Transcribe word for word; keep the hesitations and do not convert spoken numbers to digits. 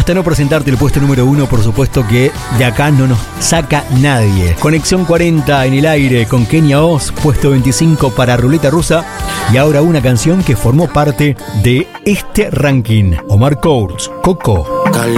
hasta no presentarte el puesto número uno, por supuesto que de acá no nos saca nadie. Conexión cuarenta en el aire con Kenia Oz, puesto veinticinco para Ruleta Rusa. Y ahora una canción que formó parte de este ranking. Omar Courtz, Coco. Caliente.